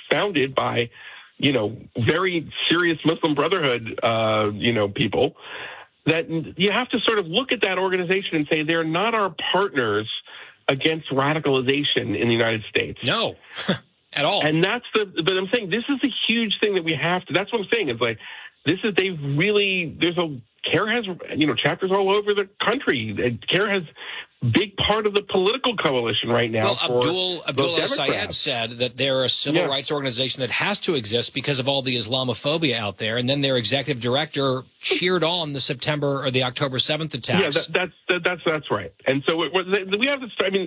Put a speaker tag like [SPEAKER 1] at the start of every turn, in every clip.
[SPEAKER 1] founded by, very serious Muslim Brotherhood, people, that you have to sort of look at that organization and say they're not our partners against radicalization in the United States.
[SPEAKER 2] No, at all.
[SPEAKER 1] And but I'm saying this is a huge thing that we have to, that's what I'm saying. It's like, CAIR has, chapters all over the country. CAIR has big part of the political coalition right now.
[SPEAKER 2] Well, Abdul El-Sayed said that they're a civil rights organization that has to exist because of all the Islamophobia out there. And then their executive director cheered on the October 7th attacks.
[SPEAKER 1] Yeah, that's right. And so we have to start.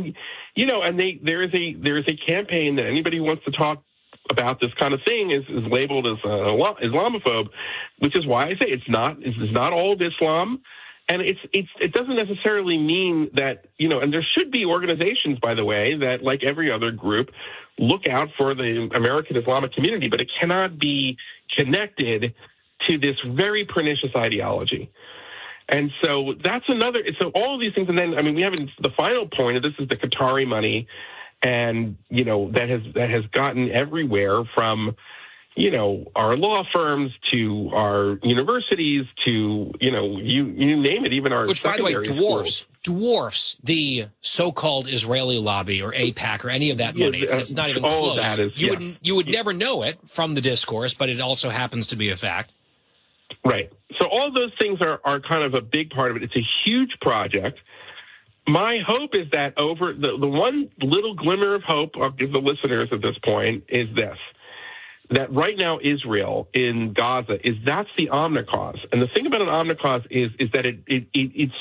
[SPEAKER 1] There is a campaign that anybody who wants to talk about this kind of thing is labeled as Islamophobe, which is why I say it's not all of Islam. And it doesn't necessarily mean that, and there should be organizations, by the way, that, like every other group, look out for the American Islamic community, but it cannot be connected to this very pernicious ideology. And so that's so all of these things, and then, we haven't, the final point of this is the Qatari money, and, that has gotten everywhere from, our law firms to our universities to, you name it, even our
[SPEAKER 2] which, by the way,
[SPEAKER 1] schools.
[SPEAKER 2] dwarfs the so-called Israeli lobby or AIPAC or any of that money. It's not even close.
[SPEAKER 1] That is,
[SPEAKER 2] you would never know it from the discourse, but it also happens to be a fact.
[SPEAKER 1] Right. So all of those things are kind of a big part of it. It's a huge project. My hope is that over the one little glimmer of hope I'll give the listeners at this point is this, that right now Israel in Gaza that's the omnicause. And the thing about an omnicause is that it's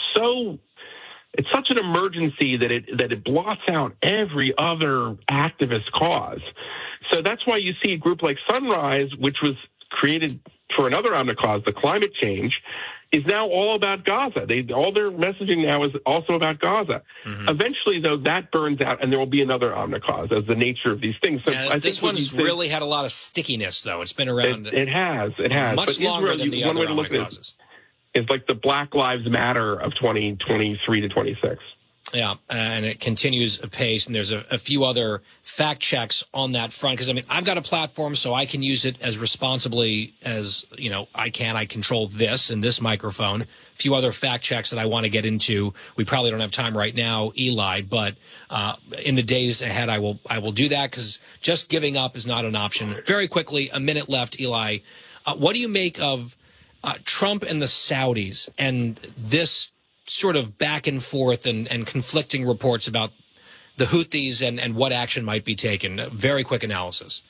[SPEAKER 1] such an emergency that it blots out every other activist cause. So that's why you see a group like Sunrise, which was created for another omnicause, the climate change, is now all about Gaza. All their messaging now is also about Gaza. Mm-hmm. Eventually, though, that burns out, and there will be another omnicause as the nature of these things. So I
[SPEAKER 2] this
[SPEAKER 1] think
[SPEAKER 2] one's really had a lot of stickiness, though. It's been around.
[SPEAKER 1] It has.
[SPEAKER 2] Much
[SPEAKER 1] but
[SPEAKER 2] longer
[SPEAKER 1] Israel,
[SPEAKER 2] than the other omnicauses.
[SPEAKER 1] It's like the Black Lives Matter of 2023 to 26.
[SPEAKER 2] Yeah, and it continues apace, and there's a few other fact checks on that front, because, I've got a platform, so I can use it as responsibly as, I can. I control this and this microphone. A few other fact checks that I want to get into. We probably don't have time right now, Eli, but in the days ahead, I will do that, because just giving up is not an option. Very quickly, a minute left, Eli. What do you make of Trump and the Saudis and this sort of back and forth and conflicting reports about the Houthis and what action might be taken? A very quick analysis.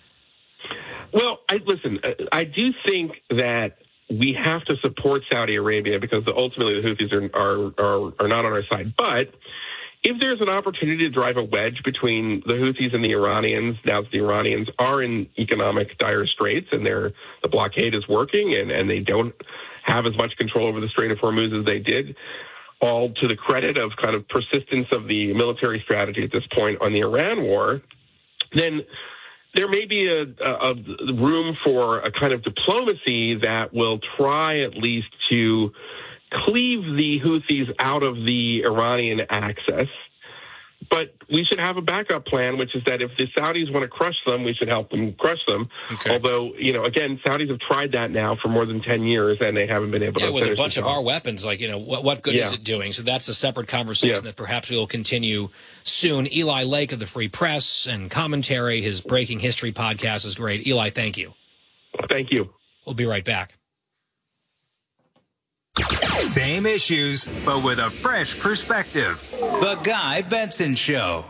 [SPEAKER 1] Well, I do think that we have to support Saudi Arabia because ultimately the Houthis are not on our side. But if there's an opportunity to drive a wedge between the Houthis and the Iranians, now that the Iranians are in economic dire straits and the blockade is working and they don't have as much control over the Strait of Hormuz as they did, all to the credit of kind of persistence of the military strategy at this point on the Iran war, then there may be a room for a kind of diplomacy that will try at least to cleave the Houthis out of the Iranian axis. But we should have a backup plan, which is that if the Saudis want to crush them, we should help them crush them. Okay. Although, again, Saudis have tried that now for more than 10 years, and they haven't been able to finish
[SPEAKER 2] with a bunch of our weapons, what good is it doing? So that's a separate conversation that perhaps we will continue soon. Eli Lake of the Free Press and Commentary, his Breaking History podcast is great. Eli, thank you.
[SPEAKER 1] Thank you.
[SPEAKER 2] We'll be right back.
[SPEAKER 3] Same issues, but with a fresh perspective. The Guy Benson Show.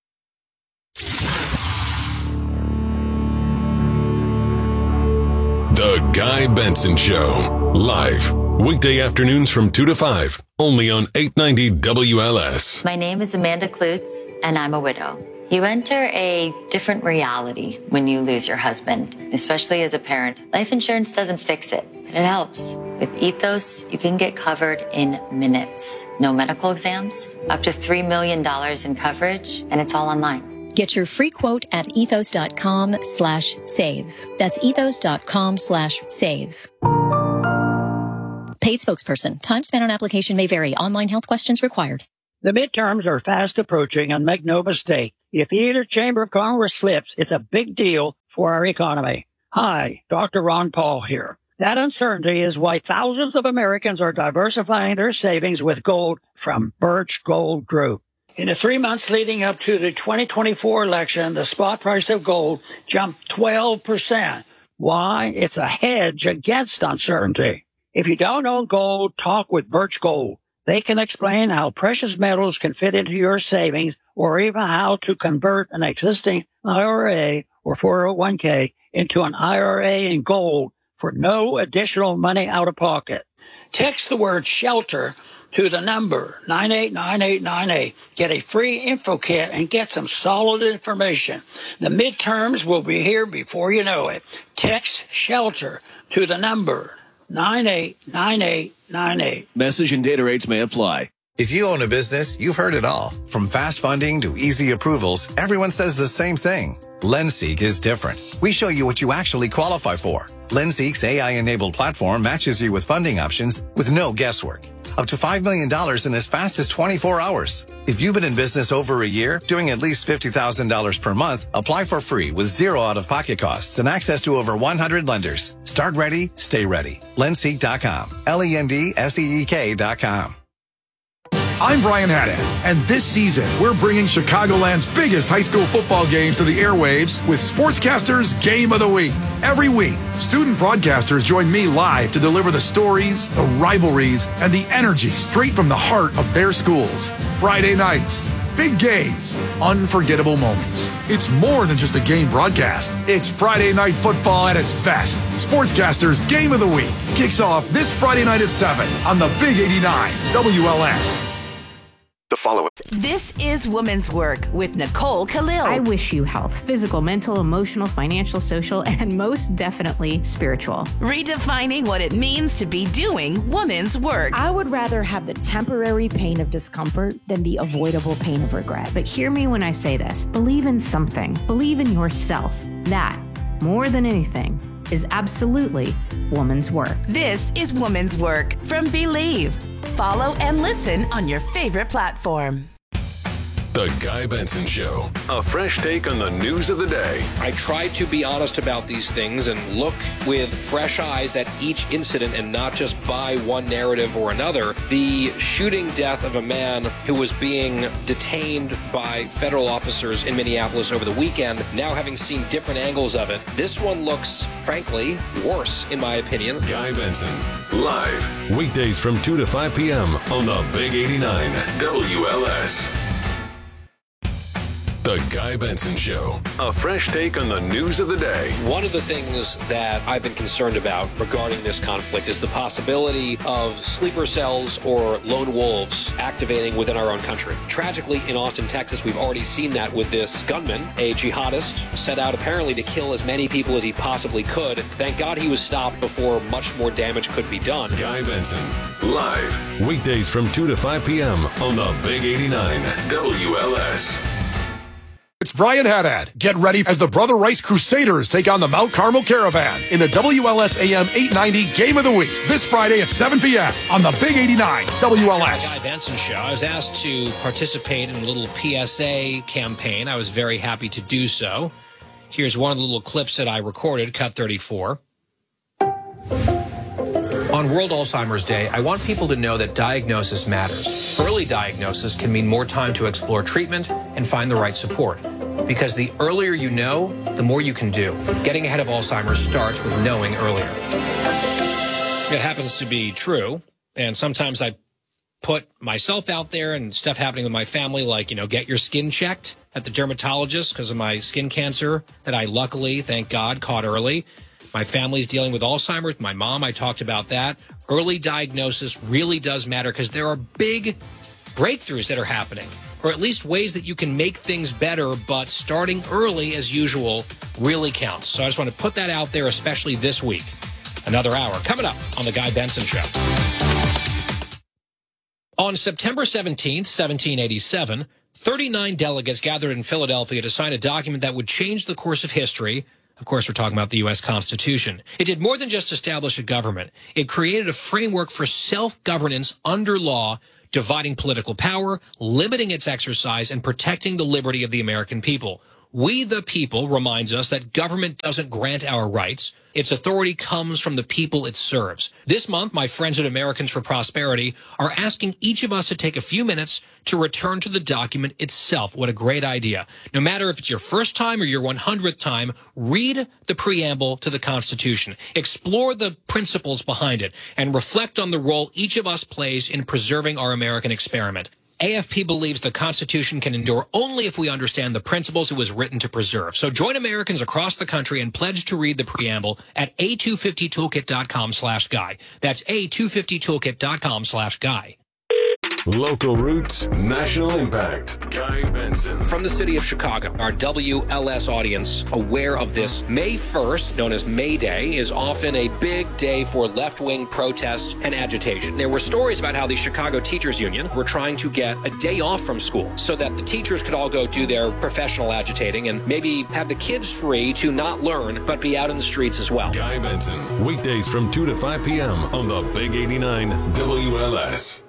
[SPEAKER 4] The Guy Benson Show. Live. Weekday afternoons from 2 to 5. Only on 890 WLS.
[SPEAKER 5] My name is Amanda Klutz, and I'm a widow. You enter a different reality when you lose your husband, especially as a parent. Life insurance doesn't fix it, but it helps. With Ethos, you can get covered in minutes. No medical exams, up to $3 million in coverage, and it's all online.
[SPEAKER 6] Get your free quote at ethos.com/save. That's ethos.com/save. Paid spokesperson. Time spent on application may vary. Online health questions required.
[SPEAKER 7] The midterms are fast approaching, and make no mistake, if either chamber of Congress flips, it's a big deal for our economy. Hi, Dr. Ron Paul here. That uncertainty is why thousands of Americans are diversifying their savings with gold from Birch Gold Group. In the 3 months leading up to the 2024 election, the spot price of gold jumped 12%. Why? It's a hedge against uncertainty. If you don't own gold, talk with Birch Gold. They can explain how precious metals can fit into your savings or even how to convert an existing IRA or 401k into an IRA in gold for no additional money out of pocket. Text the word SHELTER to the number 989898. Get a free info kit and get some solid information. The midterms will be here before you know it. Text SHELTER to the number 989898.
[SPEAKER 8] Message and data rates may apply.
[SPEAKER 9] If you own a business, you've heard it all. From fast funding to easy approvals, everyone says the same thing. LendSeek is different. We show you what you actually qualify for. LendSeek's AI-enabled platform matches you with funding options with no guesswork. Up to $5 million in as fast as 24 hours. If you've been in business over a year, doing at least $50,000 per month, apply for free with zero out-of-pocket costs and access to over 100 lenders. Start ready, stay ready. Lendseek.com. LendSeek.com.
[SPEAKER 10] I'm Brian Haddad, and this season, we're bringing Chicagoland's biggest high school football game to the airwaves with Sportscasters Game of the Week. Every week, student broadcasters join me live to deliver the stories, the rivalries, and the energy straight from the heart of their schools. Friday nights, big games, unforgettable moments. It's more than just a game broadcast. It's Friday night football at its best. Sportscasters Game of the Week kicks off this Friday night at 7 on the Big 89 WLS.
[SPEAKER 11] The following.
[SPEAKER 12] This is Woman's Work with Nicole Khalil.
[SPEAKER 13] I wish you health, physical, mental, emotional, financial, social, and most definitely spiritual.
[SPEAKER 12] Redefining what it means to be doing woman's work.
[SPEAKER 14] I would rather have the temporary pain of discomfort than the avoidable pain of regret.
[SPEAKER 13] But hear me when I say this. Believe in something. Believe in yourself. That, more than anything, is absolutely woman's work.
[SPEAKER 12] This is Woman's Work from Believe. Follow and listen on your favorite platform.
[SPEAKER 4] The Guy Benson Show. A fresh take on the news of the day.
[SPEAKER 2] I try to be honest about these things and look with fresh eyes at each incident and not just buy one narrative or another. The shooting death of a man who was being detained by federal officers in Minneapolis over the weekend, now having seen different angles of it, this one looks, frankly, worse, in my opinion.
[SPEAKER 4] Guy Benson, live, weekdays from 2 to 5 p.m. on the Big 89 WLS. The Guy Benson Show. A fresh take on the news of the day.
[SPEAKER 2] One of the things that I've been concerned about regarding this conflict is the possibility of sleeper cells or lone wolves activating within our own country. Tragically, in Austin, Texas, we've already seen that with this gunman, a jihadist, set out apparently to kill as many people as he possibly could. Thank God he was stopped before much more damage could be done.
[SPEAKER 4] Guy Benson, live, weekdays from 2 to 5 p.m. on the Big 89 WLS.
[SPEAKER 10] It's Brian Haddad. Get ready as the Brother Rice Crusaders take on the Mount Carmel Caravan in the WLS AM 890 Game of the Week this Friday at 7 p.m. on the Big 89 WLS.
[SPEAKER 2] Guy Benson Show. I was asked to participate in a little PSA campaign. I was very happy to do so. Here's one of the little clips that I recorded, cut 34.
[SPEAKER 15] On World Alzheimer's Day, I want people to know that diagnosis matters. Early diagnosis can mean more time to explore treatment and find the right support. Because the earlier you know, the more you can do. Getting ahead of Alzheimer's starts with knowing earlier.
[SPEAKER 2] It happens to be true, and sometimes I put myself out there and stuff happening with my family, like, get your skin checked at the dermatologist because of my skin cancer that I luckily, thank God, caught early. My family's dealing with Alzheimer's. My mom, I talked about that. Early diagnosis really does matter because there are big breakthroughs that are happening, or at least ways that you can make things better, but starting early, as usual, really counts. So I just want to put that out there, especially this week. Another hour coming up on The Guy Benson Show. On September 17th, 1787, 39 delegates gathered in Philadelphia to sign a document that would change the course of history. Of course, we're talking about the U.S. Constitution. It did more than just establish a government. It created a framework for self-governance under law, dividing political power, limiting its exercise, and protecting the liberty of the American people. We the People reminds us that government doesn't grant our rights. Its authority comes from the people it serves. This month, my friends at Americans for Prosperity are asking each of us to take a few minutes to return to the document itself. What a great idea. No matter if it's your first time or your 100th time, read the preamble to the Constitution. Explore the principles behind it and reflect on the role each of us plays in preserving our American experiment. AFP believes the Constitution can endure only if we understand the principles it was written to preserve. So join Americans across the country and pledge to read the preamble at a250toolkit.com/guy. That's a250toolkit.com/guy.
[SPEAKER 4] Local roots, national impact. Guy Benson.
[SPEAKER 2] From the city of Chicago, our WLS audience aware of this. May 1st, known as May Day, is often a big day for left-wing protests and agitation. There were stories about how the Chicago Teachers Union were trying to get a day off from school so that the teachers could all go do their professional agitating and maybe have the kids free to not learn but be out in the streets as well.
[SPEAKER 4] Guy Benson, weekdays from 2 to 5 p.m. on the Big 89 WLS.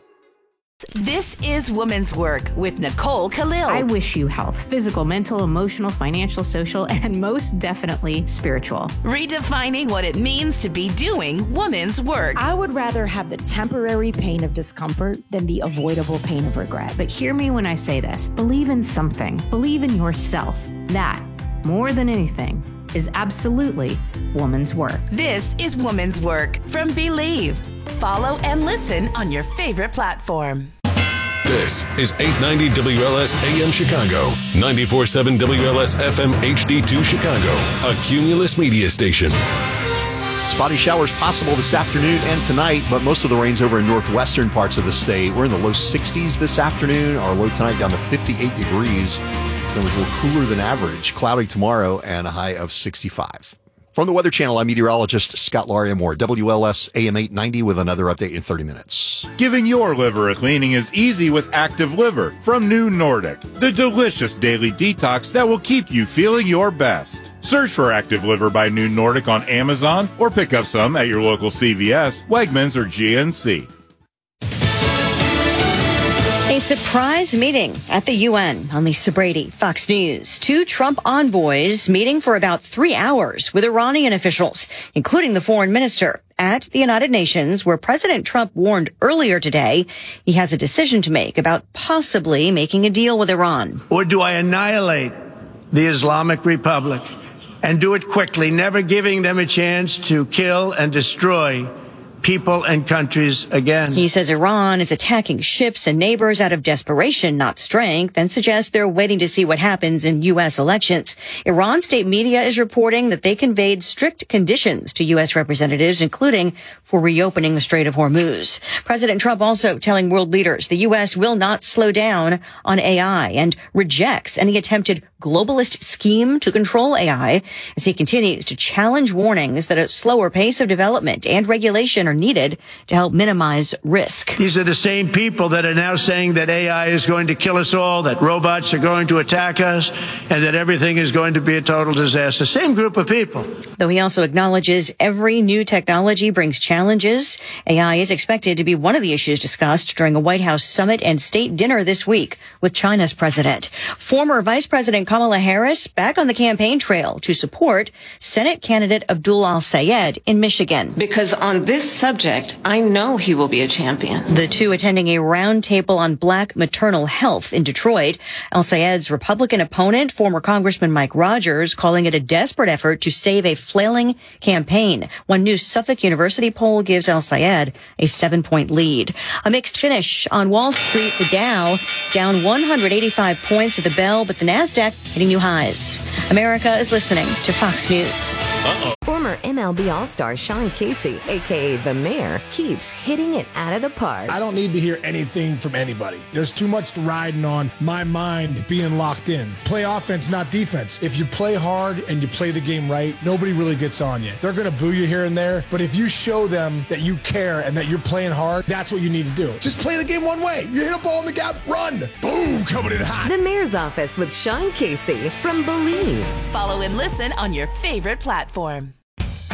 [SPEAKER 12] This is Woman's Work with Nicole Khalil.
[SPEAKER 13] I wish you health, physical, mental, emotional, financial, social, and most definitely spiritual.
[SPEAKER 12] Redefining what it means to be doing woman's work.
[SPEAKER 14] I would rather have the temporary pain of discomfort than the avoidable pain of regret.
[SPEAKER 13] But hear me when I say this. Believe in something. Believe in yourself. That, more than anything, is absolutely woman's work.
[SPEAKER 12] This is Woman's Work from Believe. Follow and listen on your favorite platform.
[SPEAKER 4] This is 890 WLS AM Chicago, 94.7 WLS FM HD2 Chicago, a Cumulus media station.
[SPEAKER 11] Spotty showers possible this afternoon and tonight, but most of the rain's over in northwestern parts of the state. We're in the low 60s this afternoon. Our low tonight down to 58 degrees. Then we're a little cooler than average. Cloudy tomorrow and a high of 65. From the Weather Channel, I'm meteorologist Scott Laria-Moore, WLS AM 890 with another update in 30 minutes.
[SPEAKER 16] Giving your liver a cleaning is easy with Active Liver from New Nordic, the delicious daily detox that will keep you feeling your best. Search for Active Liver by New Nordic on Amazon or pick up some at your local CVS, Wegmans, or GNC.
[SPEAKER 17] A surprise meeting at the UN. On Lisa Brady, Fox News. Two Trump envoys meeting for about 3 hours with Iranian officials, including the foreign minister, at the United Nations, where President Trump warned earlier today he has a decision to make about possibly making a deal with Iran.
[SPEAKER 18] Or do I annihilate the Islamic Republic and do it quickly, never giving them a chance to kill and destroy people and countries again?
[SPEAKER 17] He says Iran is attacking ships and neighbors out of desperation, not strength, and suggests they're waiting to see what happens in U.S. elections. Iran state media is reporting that they conveyed strict conditions to U.S. representatives, including for reopening the Strait of Hormuz. President Trump also telling world leaders the U.S. will not slow down on AI and rejects any attempted globalist scheme to control AI as he continues to challenge warnings that a slower pace of development and regulation are needed to help minimize risk.
[SPEAKER 18] These are the same people that are now saying that AI is going to kill us all, that robots are going to attack us, and that everything is going to be a total disaster. Same group of people.
[SPEAKER 17] Though he also acknowledges every new technology brings challenges, AI is expected to be one of the issues discussed during a White House summit and state dinner this week with China's president. Former Vice President Kamala Harris back on the campaign trail to support Senate candidate Abdul Al-Sayed in Michigan.
[SPEAKER 19] Because on this subject, I know he will be a champion.
[SPEAKER 17] The two attending a roundtable on black maternal health in Detroit. Al-Sayed's Republican opponent, former Congressman Mike Rogers, calling it a desperate effort to save a flailing campaign. One new Suffolk University poll gives Al-Sayed a 7-point lead. A mixed finish on Wall Street. The Dow down 185 points at the bell, but the NASDAQ hitting new highs. America is listening to Fox News.
[SPEAKER 20] Former MLB All-Star Sean Casey, a.k.a. The Mayor, keeps hitting it out of the park.
[SPEAKER 21] I don't need to hear anything from anybody. There's too much riding on my mind being locked in. Play offense, not defense. If you play hard and you play the game right, nobody really gets on you. They're going to boo you here and there, but if you show them that you care and that you're playing hard, that's what you need to do. Just play the game one way. You hit a ball in the gap, run. Boom, coming in hot.
[SPEAKER 20] The Mayor's Office with Sean Casey from Believe.
[SPEAKER 12] Follow and listen on your favorite platform.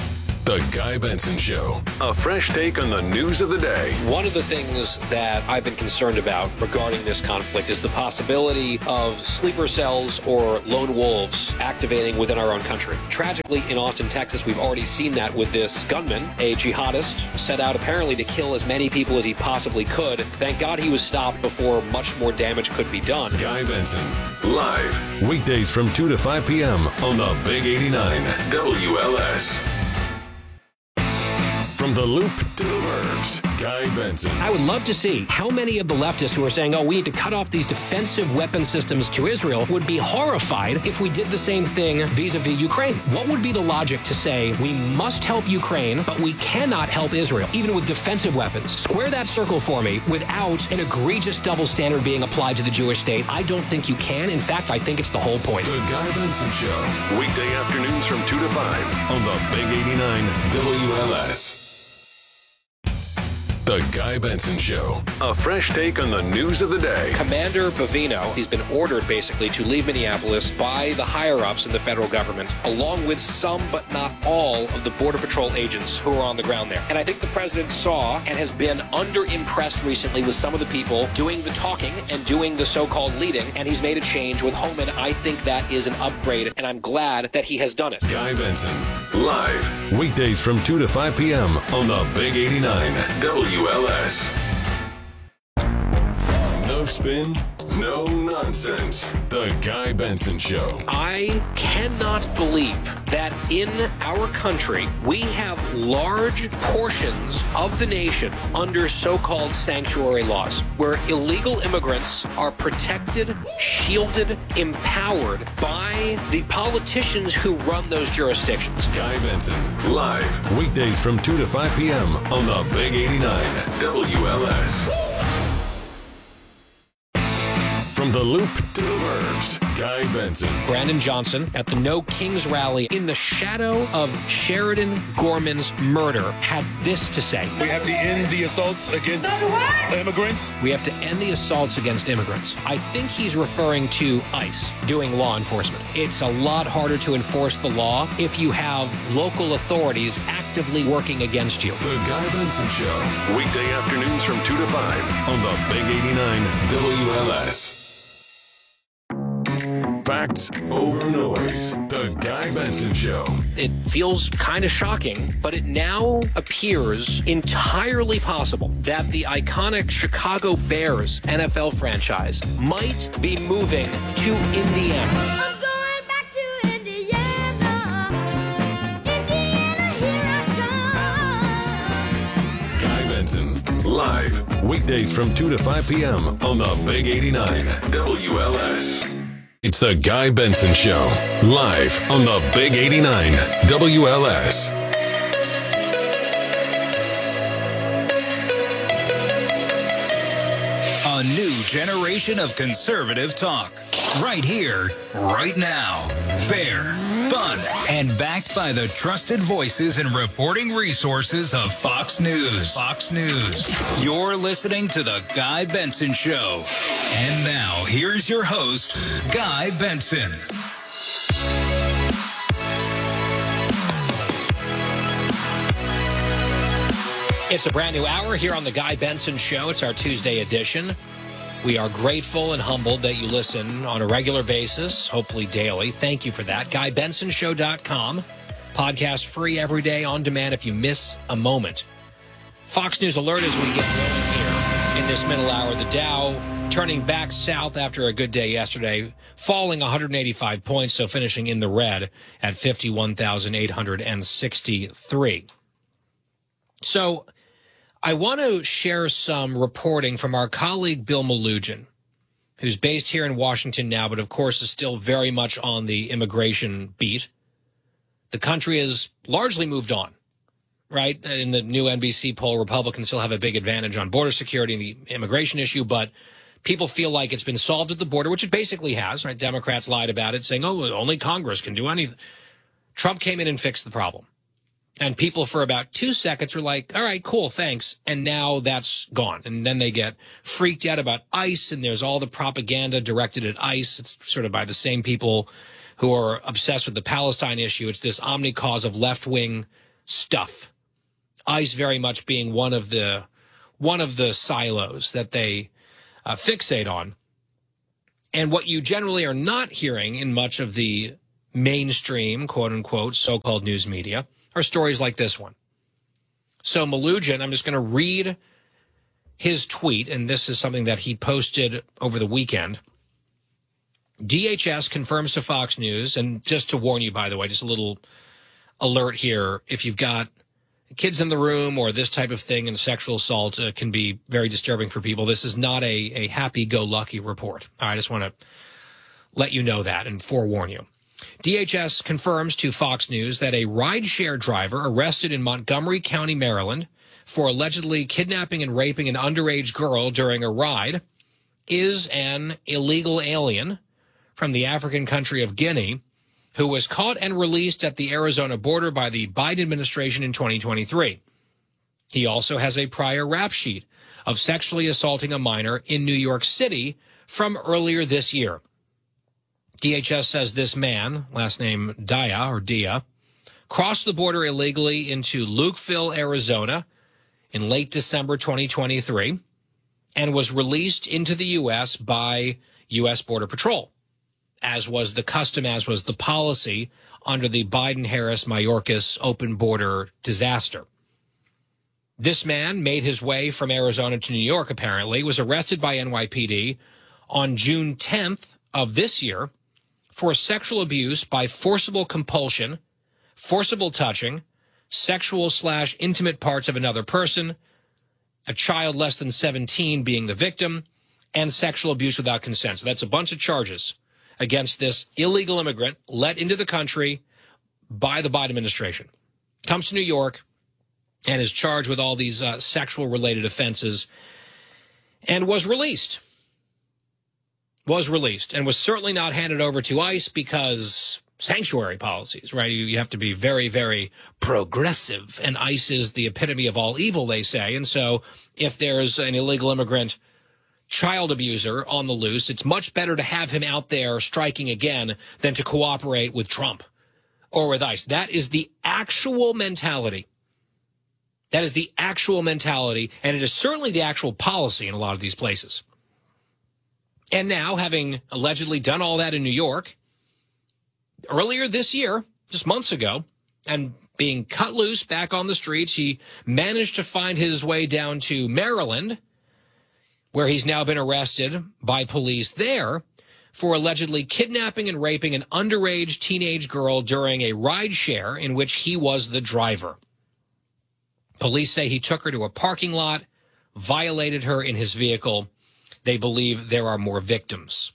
[SPEAKER 4] The Guy Benson Show. A fresh take on the news of the day.
[SPEAKER 2] One of the things that I've been concerned about regarding this conflict is the possibility of sleeper cells or lone wolves activating within our own country. Tragically, in Austin, Texas, we've already seen that with this gunman, a jihadist, set out apparently to kill as many people as he possibly could. Thank God he was stopped before much more damage could be done.
[SPEAKER 4] Guy Benson, live, weekdays from 2 to 5 p.m. on the Big 89 WLS. From the Loop to the Burbs, Guy Benson.
[SPEAKER 2] I would love to see how many of the leftists who are saying, we need to cut off these defensive weapon systems to Israel would be horrified if we did the same thing vis-a-vis Ukraine. What would be the logic to say we must help Ukraine, but we cannot help Israel, even with defensive weapons? Square that circle for me without an egregious double standard being applied to the Jewish state. I don't think you can. In fact, I think it's the whole point.
[SPEAKER 4] The Guy Benson Show, weekday afternoons from 2 to 5 on the Big 89 WLS. The Guy Benson Show. A fresh take on the news of the day.
[SPEAKER 2] Commander Bavino, he's been ordered basically to leave Minneapolis by the higher-ups in the federal government, along with some but not all of the Border Patrol agents who are on the ground there. And I think the president saw and has been under-impressed recently with some of the people doing the talking and doing the so-called leading, and he's made a change with Homan. I think that is an upgrade, and I'm glad that he has done it.
[SPEAKER 4] Guy Benson, live, weekdays from 2 to 5 p.m. on the Big 89 WLS. No spin, no nonsense. The Guy Benson Show.
[SPEAKER 2] I cannot believe that in our country we have large portions of the nation under so-called sanctuary laws, where illegal immigrants are protected, shielded, empowered by the politicians who run those jurisdictions.
[SPEAKER 4] Guy Benson, live, weekdays from 2 to 5 p.m. on the Big 89 WLS. From the Loop to the Burbs, Guy Benson.
[SPEAKER 2] Brandon Johnson at the No Kings rally in the shadow of Sheridan Gorman's murder had this to say.
[SPEAKER 1] We have to end the assaults against immigrants.
[SPEAKER 2] We have to end the assaults against immigrants. I think he's referring to ICE doing law enforcement. It's a lot harder to enforce the law if you have local authorities actively working against you.
[SPEAKER 4] The Guy Benson Show, weekday afternoons from 2 to 5 on the Big 89 WLS. Facts over noise. The Guy Benson Show.
[SPEAKER 2] It feels kind of shocking, but it now appears entirely possible that the iconic Chicago Bears NFL franchise might be moving to Indiana.
[SPEAKER 4] Live, weekdays from 2 to 5 p.m. on the Big 89 WLS. It's the Guy Benson Show, live on the Big 89 WLS.
[SPEAKER 3] A new generation of conservative talk. Right here, right now. Fair, fun, and backed by the trusted voices and reporting resources of Fox News. Fox News. You're listening to The Guy Benson Show. And now, here's your host, Guy Benson.
[SPEAKER 2] It's a brand new hour here on The Guy Benson Show. It's our Tuesday edition. We are grateful and humbled that you listen on a regular basis, hopefully daily. Thank you for that. GuyBensonShow.com. Podcast free every day on demand if you miss a moment. Fox News alert as we get going here in this middle hour. The Dow turning back south after a good day yesterday, falling 185 points, so finishing in the red at 51,863. So I want to share some reporting from our colleague Bill Melugin, who's based here in Washington now, but of course is still very much on the immigration beat. The country has largely moved on, right? In the new NBC poll, Republicans still have a big advantage on border security and the immigration issue, but people feel like it's been solved at the border, which it basically has, right? Democrats lied about it, saying, only Congress can do anything. Trump came in and fixed the problem. And people for about 2 seconds were like, all right, cool, thanks. And now that's gone. And then they get freaked out about ICE, and there's all the propaganda directed at ICE. It's sort of by the same people who are obsessed with the Palestine issue. It's this omni-cause of left-wing stuff. ICE very much being one of the silos that they fixate on. And what you generally are not hearing in much of the mainstream, quote unquote, so-called news media are stories like this one. So Malugin, I'm just going to read his tweet, and this is something that he posted over the weekend. DHS confirms to Fox News, and just to warn you, by the way, just a little alert here, if you've got kids in the room or this type of thing, and sexual assault can be very disturbing for people. This is not a happy-go-lucky report. All right, I just want to let you know that and forewarn you. DHS confirms to Fox News that a rideshare driver arrested in Montgomery County, Maryland, for allegedly kidnapping and raping an underage girl during a ride is an illegal alien from the African country of Guinea who was caught and released at the Arizona border by the Biden administration in 2023. He also has a prior rap sheet of sexually assaulting a minor in New York City from earlier this year. DHS says this man, last name Dia, crossed the border illegally into Lukeville, Arizona in late December 2023 and was released into the U.S. by U.S. Border Patrol, as was the custom, as was the policy under the Biden-Harris-Mayorkas open border disaster. This man made his way from Arizona to New York, apparently, was arrested by NYPD on June 10th of this year for sexual abuse by forcible compulsion, forcible touching, sexual/intimate parts of another person, a child less than 17 being the victim, and sexual abuse without consent. So that's a bunch of charges against this illegal immigrant let into the country by the Biden administration. Comes to New York and is charged with all these sexual-related offenses and was released. And was certainly not handed over to ICE because sanctuary policies, right? You have to be very, very progressive, and ICE is the epitome of all evil, they say. And so if there's an illegal immigrant child abuser on the loose, it's much better to have him out there striking again than to cooperate with Trump or with ICE. That is the actual mentality. That is the actual mentality, and it is certainly the actual policy in a lot of these places. And now, having allegedly done all that in New York, earlier this year, just months ago, and being cut loose back on the streets, he managed to find his way down to Maryland, where he's now been arrested by police there for allegedly kidnapping and raping an underage teenage girl during a rideshare in which he was the driver. Police say he took her to a parking lot, violated her in his vehicle. They believe there are more victims.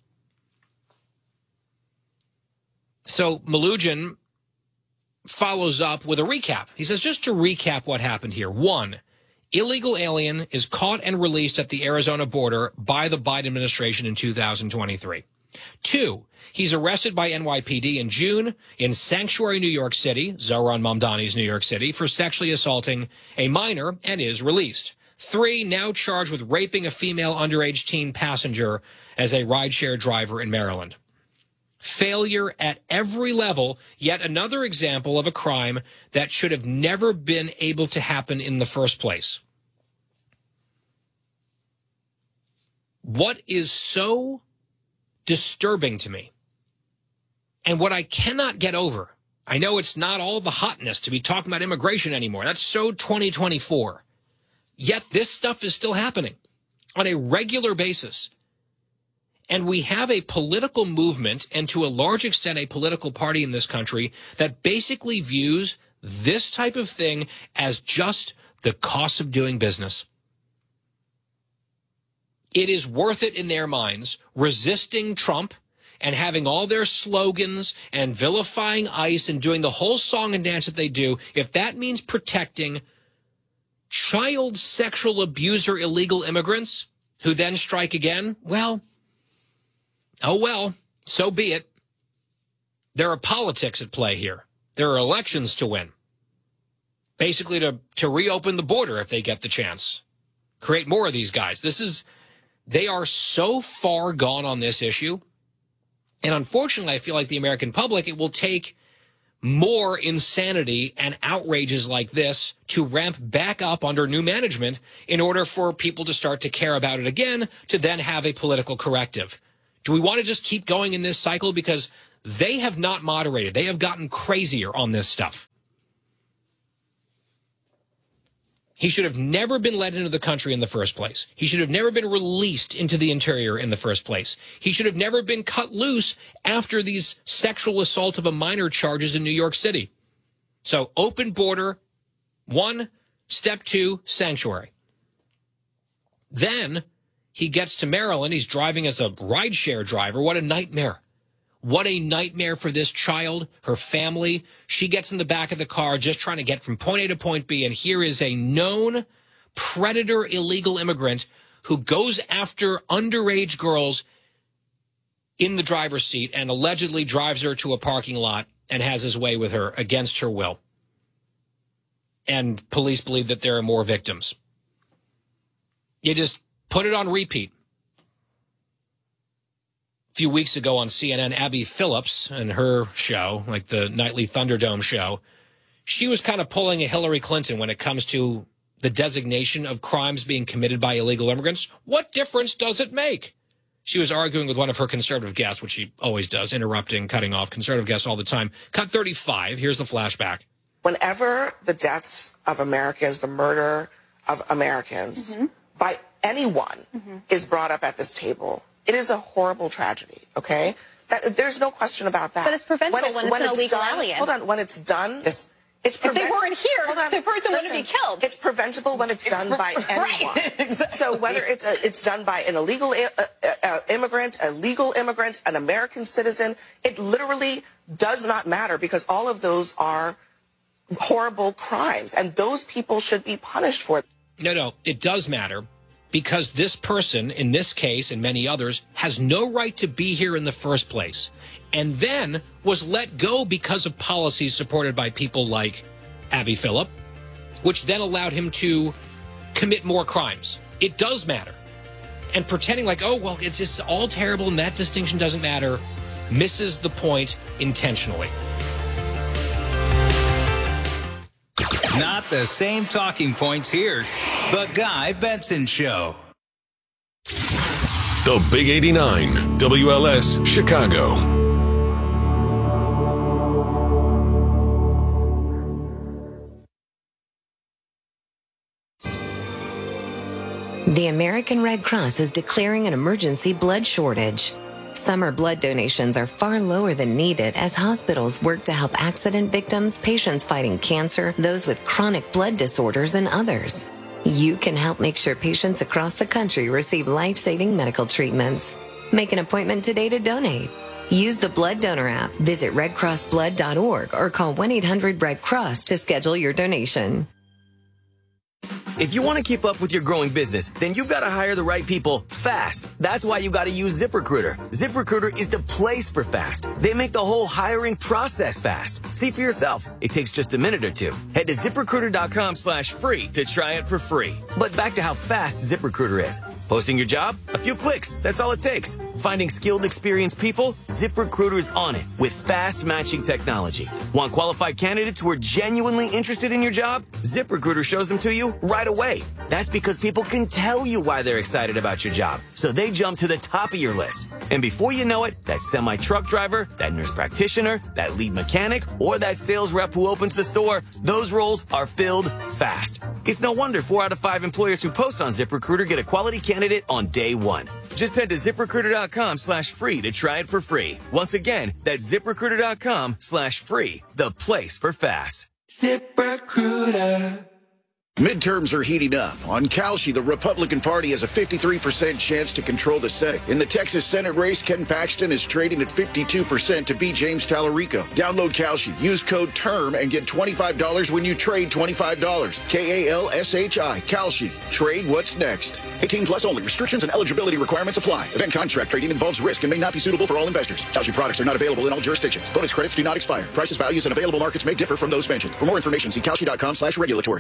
[SPEAKER 2] So Malugin follows up with a recap. He says, just to recap what happened here. 1, illegal alien is caught and released at the Arizona border by the Biden administration in 2023. 2, he's arrested by NYPD in June in Sanctuary, New York City, Zohran Mamdani's New York City, for sexually assaulting a minor and is released. 3, now charged with raping a female underage teen passenger as a rideshare driver in Maryland. Failure at every level, yet another example of a crime that should have never been able to happen in the first place. What is so disturbing to me, and what I cannot get over, I know it's not all the hotness to be talking about immigration anymore. That's so 2024. Yet this stuff is still happening on a regular basis. And we have a political movement, and to a large extent a political party in this country, that basically views this type of thing as just the cost of doing business. It is worth it in their minds, resisting Trump and having all their slogans and vilifying ICE and doing the whole song and dance that they do, if that means protecting child sexual abuser illegal immigrants who then strike again, well, so be it. There are they at play here. There are elections to win. Basically to reopen the border if they get the chance. Create more of these guys. They are so far gone on this issue. And unfortunately, I feel like the American public, it will take more insanity and outrages like this to ramp back up under new management in order for people to start to care about it again, to then have a political corrective. Do we want to just keep going in this cycle? Because they have not moderated. They have gotten crazier on this stuff. He should have never been let into the country in the first place. He should have never been released into the interior in the first place. He should have never been cut loose after these sexual assault of a minor charges in New York City. So open border, 1, step 2, sanctuary. Then he gets to Maryland. He's driving as a rideshare driver. What a nightmare. What a nightmare for this child, her family. She gets in the back of the car just trying to get from point A to point B, and here is a known predator illegal immigrant who goes after underage girls in the driver's seat and allegedly drives her to a parking lot and has his way with her against her will. And police believe that there are more victims. You just put it on repeat. Few weeks ago on CNN, Abby Phillips and her show, like the nightly Thunderdome show, she was kind of pulling a Hillary Clinton when it comes to the designation of crimes being committed by illegal immigrants. What difference does it make? She was arguing with one of her conservative guests, which she always does, interrupting, cutting off conservative guests all the time. Cut 35. Here's the flashback.
[SPEAKER 5] Whenever the deaths of Americans, the murder of Americans by anyone is brought up at this table, it is a horrible tragedy, okay? There's no question about that.
[SPEAKER 22] But it's preventable when it's an illegal alien.
[SPEAKER 5] Hold on, when it's done, it's
[SPEAKER 22] if they weren't here, the person wouldn't be killed.
[SPEAKER 5] It's preventable when it's done by anyone. Right. Exactly. So whether it's done by an illegal immigrant, a legal immigrant, an American citizen, it literally does not matter because all of those are horrible crimes, and those people should be punished for it.
[SPEAKER 2] No, it does matter. Because this person, in this case and many others, has no right to be here in the first place, and then was let go because of policies supported by people like Abby Phillip, which then allowed him to commit more crimes. It does matter. And pretending like, oh, well, it's just all terrible and that distinction doesn't matter, misses the point intentionally.
[SPEAKER 3] Not the same talking points here. The Guy Benson Show.
[SPEAKER 4] The Big 89, WLS, Chicago.
[SPEAKER 20] The American Red Cross is declaring an emergency blood shortage. Summer blood donations are far lower than needed as hospitals work to help accident victims, patients fighting cancer, those with chronic blood disorders, and others. You can help make sure patients across the country receive life-saving medical treatments. Make an appointment today to donate. Use the Blood Donor app, visit redcrossblood.org, or call 1-800-RED-CROSS to schedule your donation.
[SPEAKER 23] If you want to keep up with your growing business, then you've got to hire the right people fast. That's why you got to use ZipRecruiter. ZipRecruiter is the place for fast. They make the whole hiring process fast. See for yourself. It takes just a minute or two. Head to ZipRecruiter.com/free to try it for free. But back to how fast ZipRecruiter is. Posting your job? A few clicks. That's all it takes. Finding skilled, experienced people? ZipRecruiter is on it with fast matching technology. Want qualified candidates who are genuinely interested in your job? ZipRecruiter shows them to you right away. That's because people can tell you why they're excited about your job. So they jump to the top of your list. And before you know it, that semi-truck driver, that nurse practitioner, that lead mechanic, or that sales rep who opens the store, those roles are filled fast. It's no wonder 4 out of 5 employers who post on ZipRecruiter get a quality candidate on day one. Just head to ZipRecruiter.com/free to try it for free. Once again, that's ZipRecruiter.com/free, the place for fast.
[SPEAKER 24] ZipRecruiter. Midterms are heating up. On Kalshi, the Republican Party has a 53% chance to control the Senate. In the Texas Senate race, Ken Paxton is trading at 52% to beat James Tallarico. Download Kalshi, use code TERM, and get $25 when you trade $25. KALSHI, Kalshi. Trade what's next. 18 plus only. Restrictions and eligibility requirements apply. Event contract trading involves risk and may not be suitable for all investors. Kalshi products are not available in all jurisdictions. Bonus credits do not expire. Prices, values, and available markets may differ from those mentioned. For more information, see Kalshi.com/regulatory.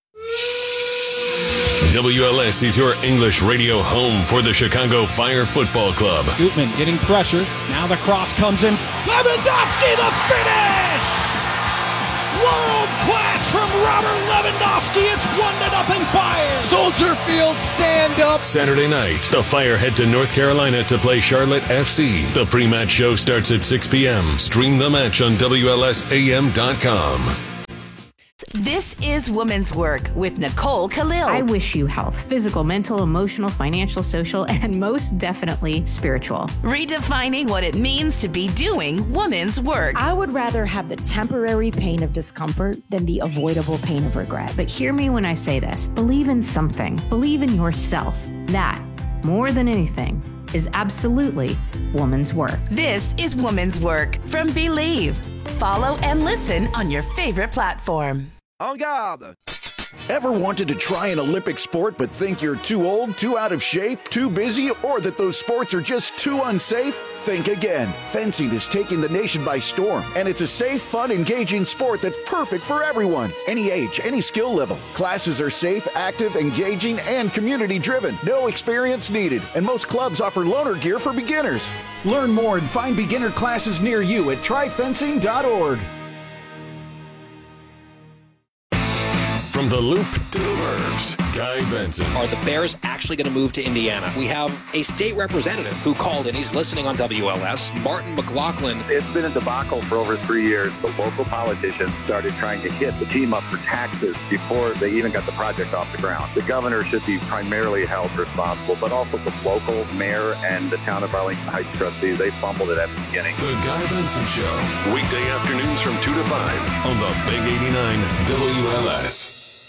[SPEAKER 4] WLS is your English radio home for the Chicago Fire Football Club.
[SPEAKER 25] Gutman getting pressure. Now the cross comes in. Lewandowski, the finish!
[SPEAKER 6] World class from Robert Lewandowski. It's 1-0 Fire. Soldier Field, stand up.
[SPEAKER 4] Saturday night, the Fire head to North Carolina to play Charlotte FC. The pre-match show starts at 6 p.m. Stream the match on WLSAM.com.
[SPEAKER 12] This is Women's Work with Nicole Khalil.
[SPEAKER 13] I wish you health, physical, mental, emotional, financial, social, and most definitely spiritual.
[SPEAKER 12] Redefining what it means to be doing women's work.
[SPEAKER 14] I would rather have the temporary pain of discomfort than the avoidable pain of regret.
[SPEAKER 13] But hear me when I say this. Believe in something. Believe in yourself. That, more than anything, is absolutely woman's work.
[SPEAKER 12] This is Women's Work from Believe. Follow and listen on your favorite platform.
[SPEAKER 24] En garde! Ever wanted to try an Olympic sport but think you're too old, too out of shape, too busy, or that those sports are just too unsafe? Think again. Fencing is taking the nation by storm, and it's a safe, fun, engaging sport that's perfect for everyone. Any age, any skill level. Classes are safe, active, engaging, and community-driven. No experience needed, and most clubs offer loaner gear for beginners. Learn more and find beginner classes near you at tryfencing.org.
[SPEAKER 4] From the Loop to the Burbs, Guy Benson.
[SPEAKER 15] Are the Bears actually going to move to Indiana? We have a state representative who called in. He's listening on WLS. Martin McLaughlin.
[SPEAKER 7] It's been a debacle for over 3 years. The local politicians started trying to hit the team up for taxes before they even got the project off the ground. The governor should be primarily held responsible, but also the local mayor and the town of Arlington Heights trustees. They fumbled it at the beginning.
[SPEAKER 4] The Guy Benson Show. Weekday afternoons from 2 to 5 on the Big 89 WLS.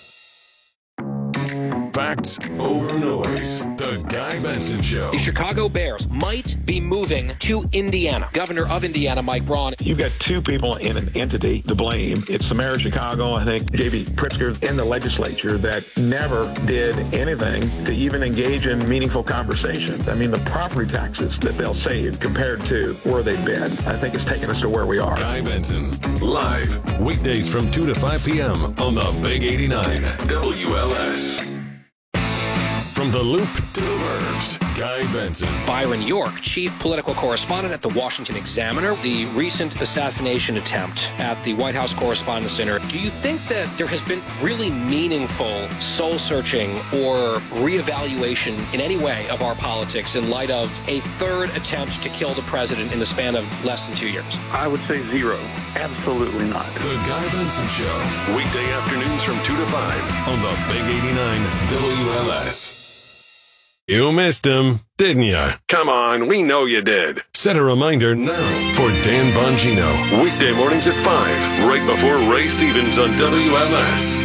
[SPEAKER 4] Facts over noise. The Guy Benson Show.
[SPEAKER 15] The Chicago Bears might be moving to Indiana. Governor of Indiana, Mike Braun.
[SPEAKER 8] You've got two people in an entity to blame. It's the mayor of Chicago, I think, J.B. Pritzker, in the legislature that never did anything to even engage in meaningful conversations. I mean, the property taxes that they'll save compared to where they've been, I think it's taken us to where we are.
[SPEAKER 4] Guy Benson, live, weekdays from 2 to 5 p.m. on the Big 89 WLS. From the Loop to the Burbs, Guy Benson.
[SPEAKER 15] Byron York, chief political correspondent at the Washington Examiner. The recent assassination attempt at the White House Correspondents' Center. Do you think that there has been really meaningful soul-searching or reevaluation in any way of our politics in light of a third attempt to kill the president in the span of less than 2 years?
[SPEAKER 8] I would say zero. Absolutely not.
[SPEAKER 4] The Guy Benson Show. Weekday afternoons from 2 to 5 on the Big 89 WLS. You missed him, didn't you? Come on, we know you did. Set a reminder now for Dan Bongino. Weekday mornings at 5, right before Ray Stevens on WLS.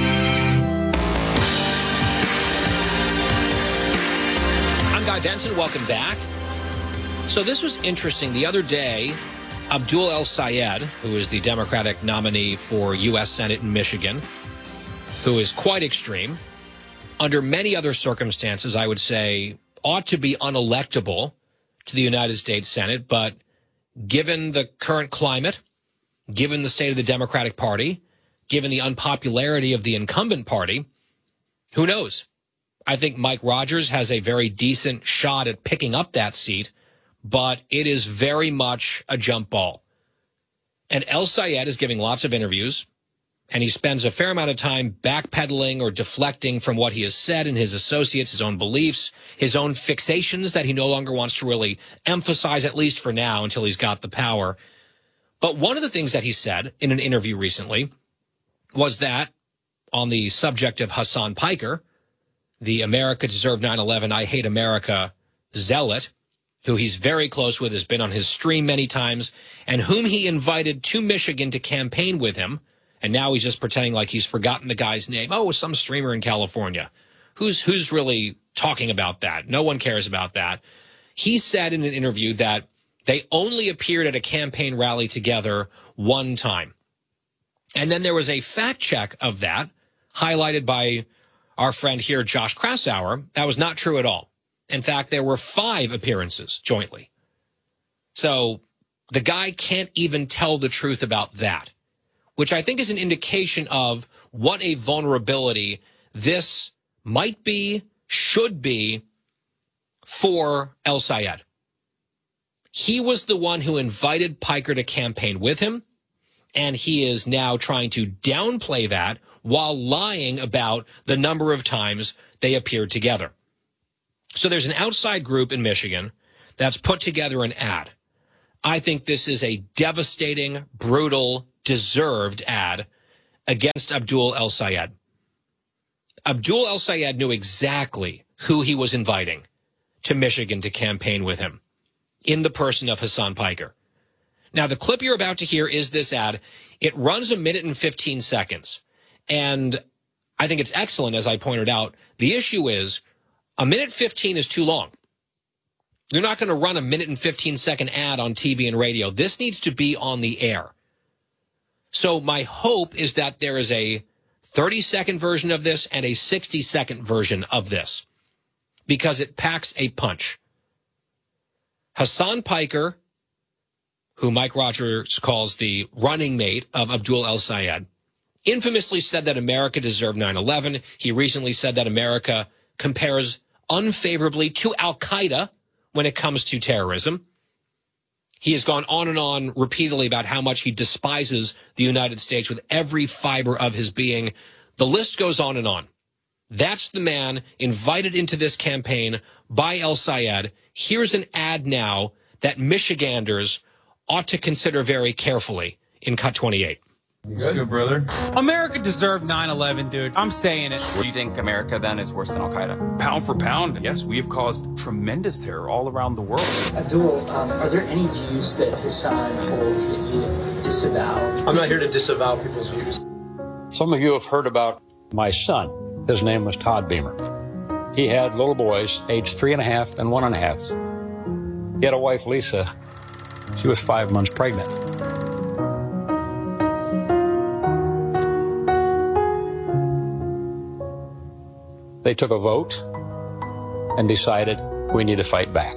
[SPEAKER 2] I'm Guy Benson. Welcome back. So this was interesting. The other day, Abdul El-Sayed, who is the Democratic nominee for U.S. Senate in Michigan, who is quite extreme, under many other circumstances, I would say, ought to be unelectable to the United States Senate. But given the current climate, given the state of the Democratic Party, given the unpopularity of the incumbent party, who knows? I think Mike Rogers has a very decent shot at picking up that seat, but it is very much a jump ball. And El-Sayed is giving lots of interviews, and he spends a fair amount of time backpedaling or deflecting from what he has said and his associates, his own beliefs, his own fixations that he no longer wants to really emphasize, at least for now, until he's got the power. But one of the things that he said in an interview recently was that on the subject of Hassan Piker, the America Deserved 9/11, I Hate America zealot, who he's very close with, has been on his stream many times, and whom he invited to Michigan to campaign with him. And now he's just pretending like he's forgotten the guy's name. Oh, some streamer in California. Who's really talking about that? No one cares about that. He said in an interview that they only appeared at a campaign rally together one time. And then there was a fact check of that, highlighted by our friend here, Josh Krausauer. That was not true at all. In fact, there were 5 appearances jointly. So the guy can't even tell the truth about that, which I think is an indication of what a vulnerability this might be, should be, for El-Sayed. He was the one who invited Piker to campaign with him, And he is now trying to downplay that while lying about the number of times they appeared together. So there's an outside group in Michigan that's put together an ad. I think this is a devastating, brutal, deserved ad against Abdul El-Sayed. Abdul El-Sayed knew exactly who he was inviting to Michigan to campaign with him in the person of Hasan Piker. Now, the clip you're about to hear is this ad. It runs 1 minute and 15 seconds. And I think it's excellent, as I pointed out. The issue is 1 minute 15 is too long. You're not going to run 1 minute and 15 second ad on TV and radio. This needs to be on the air. So my hope is that there is a 30-second version of this and a 60-second version of this, because it packs a punch. Hasan Piker, who Mike Rogers calls the running mate of Abdul El-Sayed, infamously said that America deserved 9/11. He recently said that America compares unfavorably to Al-Qaeda when it comes to terrorism. He has gone on and on repeatedly about how much he despises the United States with every fiber of his being. The list goes on and on. That's the man invited into this campaign by El-Sayed. Here's an ad now that Michiganders ought to consider very carefully in Cut 28.
[SPEAKER 9] Good, brother. America deserved 9/11, dude. I'm saying it.
[SPEAKER 10] Do you think America then is worse than Al-Qaeda?
[SPEAKER 9] Pound for pound, yes, we have caused tremendous terror all around the world.
[SPEAKER 11] Abdul, are there any views that Hasan holds that you disavow?
[SPEAKER 16] I'm not here to disavow people's views.
[SPEAKER 25] Some of you have heard about my son. His name was Todd Beamer. He had little boys, aged 3.5 and 1.5. He had a wife, Lisa. She was 5 months pregnant. They took a vote and decided we need to fight back.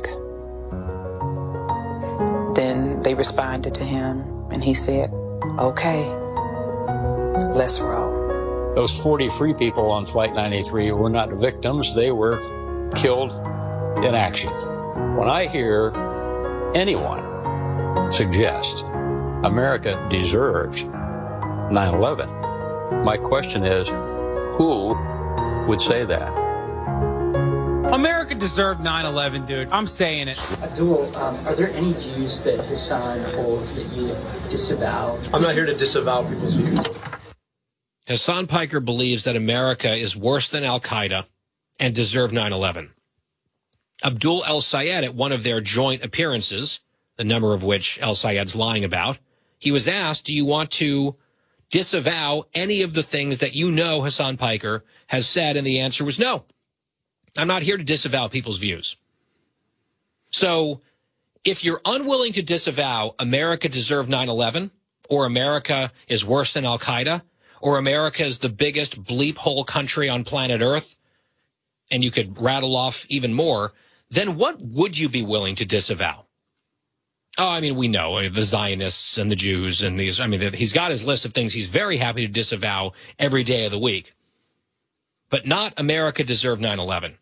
[SPEAKER 26] Then they responded to him, and he said, okay, let's roll.
[SPEAKER 25] Those 43 people on Flight 93 were not victims. They were killed in action. When I hear anyone suggest America deserves 9/11, my question is, who would say that?
[SPEAKER 9] America deserved 9/11, dude. I'm saying it.
[SPEAKER 11] Abdul, are there any views that Hasan holds that you disavow?
[SPEAKER 16] I'm not here to disavow people's views.
[SPEAKER 2] Hasan Piker believes that America is worse than Al-Qaeda and deserved 9/11. Abdul El-Sayed, at one of their joint appearances, the number of which El-Sayed's lying about, he was asked, do you want to disavow any of the things that you know Hasan Piker has said? And the answer was no. I'm not here to disavow people's views. So if you're unwilling to disavow America deserved 9/11, or America is worse than Al-Qaeda, or America is the biggest bleep hole country on planet Earth, and you could rattle off even more, then what would you be willing to disavow? Oh, I mean, we know the Zionists and the Jews and these. I mean, he's got his list of things he's very happy to disavow every day of the week. But not America deserved 9/11.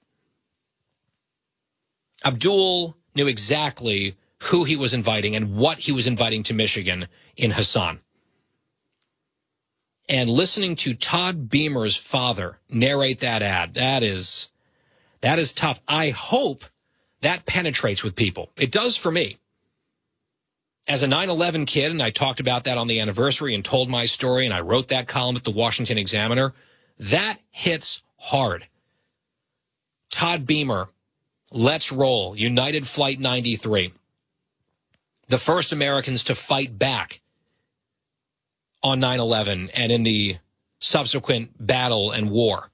[SPEAKER 2] Abdul knew exactly who he was inviting and what he was inviting to Michigan in Hasan. And listening to Todd Beamer's father narrate that ad, that is tough. I hope that penetrates with people. It does for me. As a 9/11 kid, and I talked about that on the anniversary and told my story, and I wrote that column at the Washington Examiner, that hits hard. Todd Beamer, let's roll, United Flight 93. The first Americans to fight back on 9/11 and in the subsequent battle and war.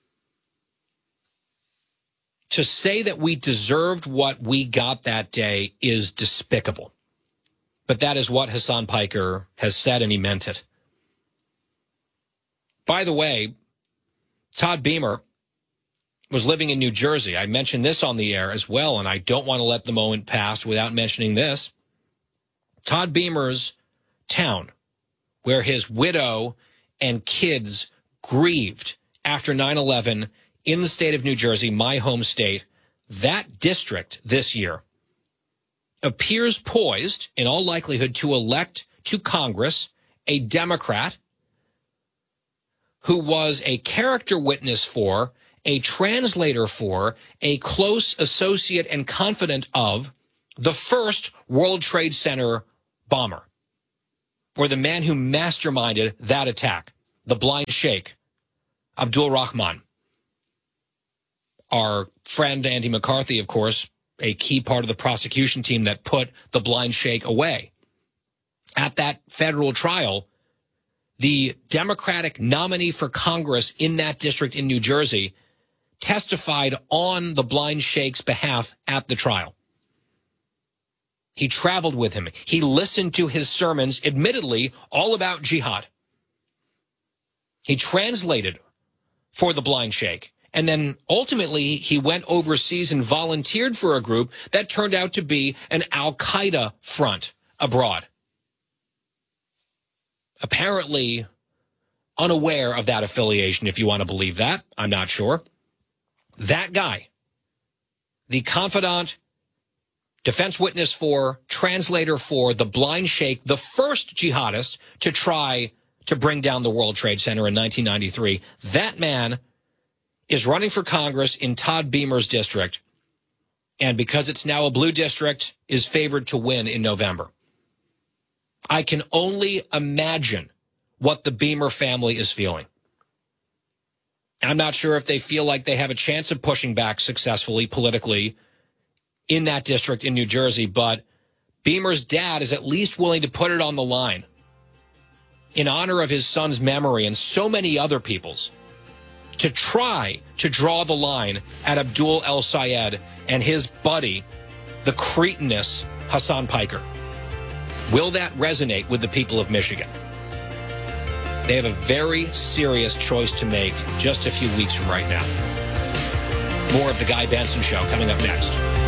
[SPEAKER 2] To say that we deserved what we got that day is despicable. But that is what Hasan Piker has said, and he meant it. By the way, Todd Beamer was living in New Jersey. I mentioned this on the air as well, and I don't want to let the moment pass without mentioning this. Todd Beamer's town, where his widow and kids grieved after 9/11 in the state of New Jersey, my home state, that district this year appears poised, in all likelihood, to elect to Congress a Democrat who was a character witness for, a translator for, a close associate and confidant of the first World Trade Center bomber, or the man who masterminded that attack, the blind sheikh, Abdul Rahman. Our friend Andy McCarthy, of course, a key part of the prosecution team that put the blind sheikh away. At that federal trial, the Democratic nominee for Congress in that district in New Jersey testified on the blind sheikh's behalf at the trial. He traveled with him. He listened to his sermons, admittedly, all about jihad. He translated for the blind sheikh. And then ultimately he went overseas and volunteered for a group that turned out to be an Al-Qaeda front abroad. Apparently unaware of that affiliation, if you want to believe that. I'm not sure. That guy, the confidant, defense witness for, translator for the blind sheikh, the first jihadist to try to bring down the World Trade Center in 1993, that man is running for Congress in Todd Beamer's district, and because it's now a blue district, is favored to win in November. I can only imagine what the Beamer family is feeling. I'm not sure if they feel like they have a chance of pushing back successfully politically in that district in New Jersey, but Beamer's dad is at least willing to put it on the line in honor of his son's memory and so many other people's, to try to draw the line at Abdul El Sayed and his buddy, the cretinous Hassan Piker. Will that resonate with the people of Michigan? They have a very serious choice to make just a few weeks from right now. More of The Guy Benson Show coming up next.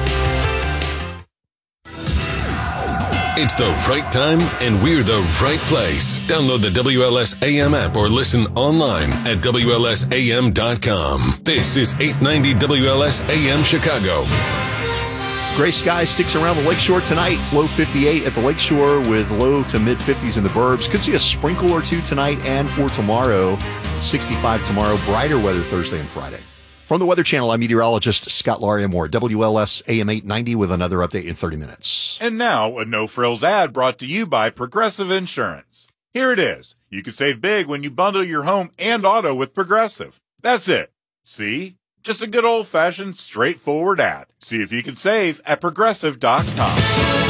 [SPEAKER 4] It's the right time, and we're the right place. Download the WLS AM app or listen online at WLSAM.com. This is 890 WLS AM Chicago.
[SPEAKER 1] Gray sky sticks around the lakeshore tonight. Low 58 at the lakeshore with low to mid 50s in the burbs. Could see a sprinkle or two tonight and for tomorrow. 65 tomorrow. Brighter weather Thursday and Friday. From the Weather Channel, I'm meteorologist Scott Laria-Moore. WLS AM 890 with another update in 30 minutes.
[SPEAKER 17] And now, a no-frills ad brought to you by Progressive Insurance. Here it is. You can save big when you bundle your home and auto with Progressive. That's it. See? Just a good old-fashioned, straightforward ad. See if you can save at Progressive.com.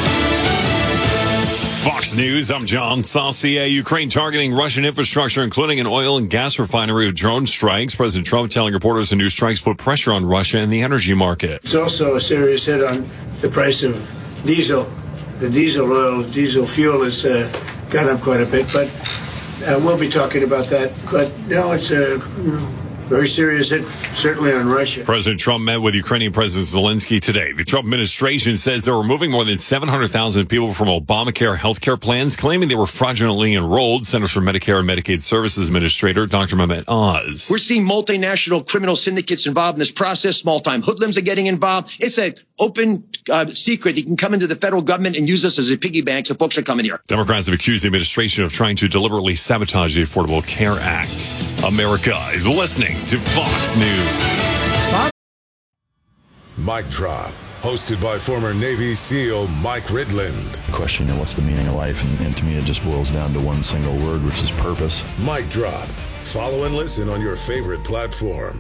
[SPEAKER 18] Fox News, I'm John Saucier. Ukraine targeting Russian infrastructure, including an oil and gas refinery with drone strikes. President Trump telling reporters the new strikes put pressure on Russia and the energy market.
[SPEAKER 19] It's also a serious hit on the price of diesel. The diesel fuel has gone up quite a bit, but we'll be talking about that. But no, it's a very serious hit, certainly on Russia.
[SPEAKER 18] President Trump met with Ukrainian President Zelensky today. The Trump administration says they're removing more than 700,000 people from Obamacare health care plans, claiming they were fraudulently enrolled. Centers for Medicare and Medicaid Services Administrator Dr. Mehmet Oz.
[SPEAKER 21] We're seeing multinational criminal syndicates involved in this process. Small-time hoodlums are getting involved. It's an open secret. You can come into the federal government and use us as a piggy bank, so folks are coming here. Democrats
[SPEAKER 18] have accused the administration of trying to deliberately sabotage the Affordable Care Act. America is listening to Fox News.
[SPEAKER 4] Mic Drop, hosted by former Navy SEAL Mike Ridland.
[SPEAKER 22] Question, what's the meaning of life? And to me, it just boils down to one single word, which is purpose.
[SPEAKER 4] Mic Drop. Follow and listen on your favorite platform.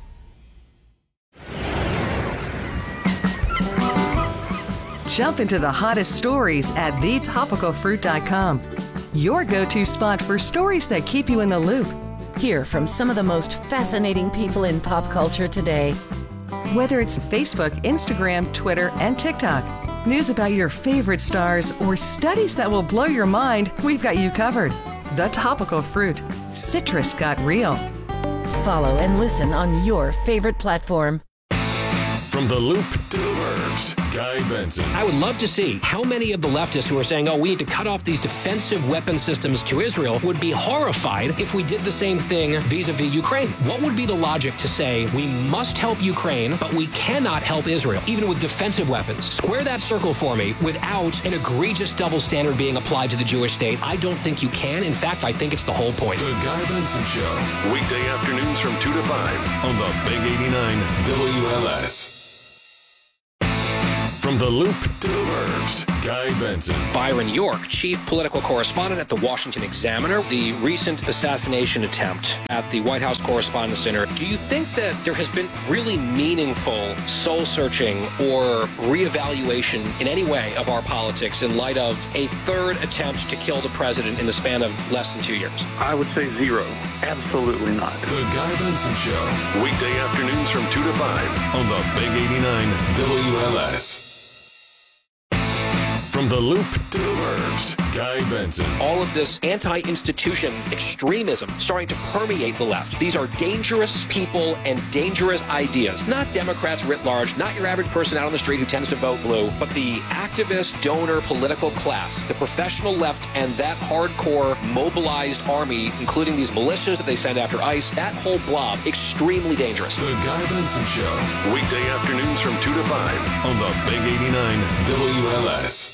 [SPEAKER 27] Jump into the hottest stories at thetopicalfruit.com. Your go-to spot for stories that keep you in the loop.
[SPEAKER 12] Hear from some of the most fascinating people in pop culture today.
[SPEAKER 27] Whether it's Facebook, Instagram, Twitter, and TikTok, news about your favorite stars, or studies that will blow your mind, we've got you covered. The Topical Fruit. Citrus got real.
[SPEAKER 12] Follow and listen on your favorite platform.
[SPEAKER 4] From the loop to the word. Burbs, Guy Benson.
[SPEAKER 3] I would love to see how many of the leftists who are saying, we need to cut off these defensive weapon systems to Israel would be horrified if we did the same thing vis-a-vis Ukraine. What would be the logic to say we must help Ukraine, but we cannot help Israel, even with defensive weapons? Square that circle for me without an egregious double standard being applied to the Jewish state. I don't think you can. In fact, I think it's the whole point.
[SPEAKER 4] The Guy Benson Show. Weekday afternoons from 2 to 5 on the Big 89 WLS. From the Loop to the Burbs, Guy Benson.
[SPEAKER 3] Byron York, chief political correspondent at the Washington Examiner. The recent assassination attempt at the White House Correspondents' Center. Do you think that there has been really meaningful soul-searching or reevaluation in any way of our politics in light of a third attempt to kill the president in the span of less than 2 years?
[SPEAKER 8] I would say zero. Absolutely not.
[SPEAKER 4] The Guy Benson Show. Weekday afternoons from 2 to 5 on the Big 89 WLS. From the Loop to the Burbs, Guy Benson.
[SPEAKER 3] All of this anti-institution extremism starting to permeate the left. These are dangerous people and dangerous ideas. Not Democrats writ large, not your average person out on the street who tends to vote blue, but the activist, donor, political class, the professional left, and that hardcore mobilized army, including these militias that they send after ICE, that whole blob, extremely dangerous.
[SPEAKER 4] The Guy Benson Show. Weekday afternoons from 2 to 5 on the Big 89 WLS.